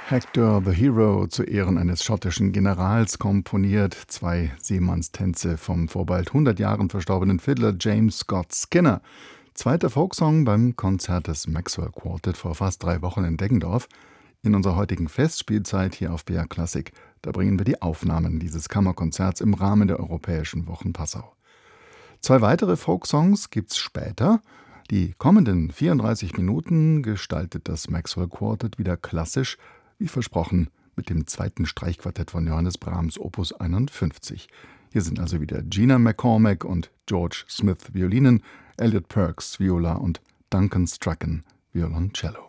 Hector the Hero zu Ehren eines schottischen Generals komponiert. 2 Seemannstänze vom vor bald 100 Jahren verstorbenen Fiddler James Scott Skinner. Zweiter Folksong beim Konzert des Maxwell Quartet vor fast 3 Wochen in Deggendorf. In unserer heutigen Festspielzeit hier auf BR Klassik, da bringen wir die Aufnahmen dieses Kammerkonzerts im Rahmen der Europäischen Wochen Passau. 2 weitere Folksongs gibt's später. Die kommenden 34 Minuten gestaltet das Maxwell Quartet wieder klassisch, wie versprochen, mit dem 2. Streichquartett von Johannes Brahms Opus 51. Hier sind also wieder Gina McCormack und George Smith Violinen, Elliot Perks Viola und Duncan Strachan Violoncello.